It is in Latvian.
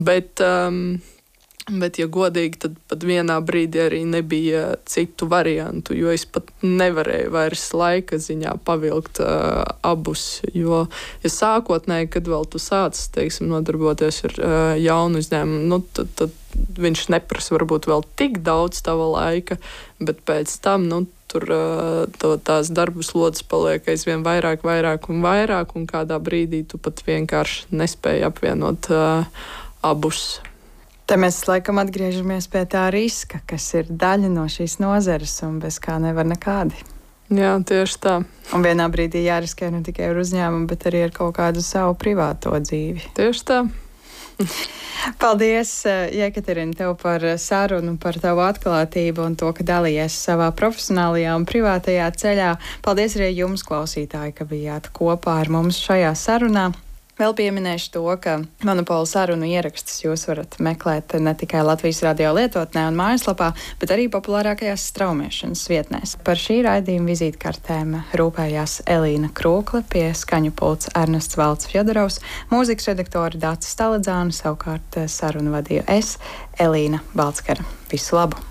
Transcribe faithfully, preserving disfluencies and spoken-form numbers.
Bet, um, bet, ja godīgi, tad pat vienā brīdī arī nebija citu variantu, jo es pat nevarēju vairs laika ziņā pavilkt uh, abus. Jo, ja sākotnēji, kad vēl tu sācis, teiksim, nodarboties ar uh, jaunu uzņēmumu, nu, tad, tad viņš neprasa varbūt vēl tik daudz tava laika, bet pēc tam, nu, tur uh, to, tās darbu slodzes paliek aizvien vairāk, vairāk un vairāk, un kādā brīdī tu pat vienkārši nespēji apvienot uh, abus. Te mēs laikam atgriežamies pie tā riska, kas ir daļa no šīs nozares un bez kā nevar nekādi. Jā, tieši tā. Un vienā brīdī jāriskē ne tikai ar uzņēmumu, bet arī ar kaut kādu savu privāto dzīvi. Tieši tā. Paldies, Jekaterina, tev par sarunu, par tavu atklātību un to, ka dalījies savā profesionālajā un privātajā ceļā. Paldies arī jums, klausītāji, ka bijāt kopā ar mums šajā sarunā. Vēl pieminēšu to, ka Monopola sarunu ierakstus jūs varat meklēt ne tikai Latvijas radio lietotnē un mājaslapā, bet arī populārākajās straumēšanas vietnēs. Par šī raidījuma vizītkartēm rūpējās Elīna Krūkle, pie skaņu pults Ernests Valds Fjodorovs, mūzikas redaktori Dācis Staladzāne, savukārt sarunu vadīju es, Elīna Balckara. Visu labu!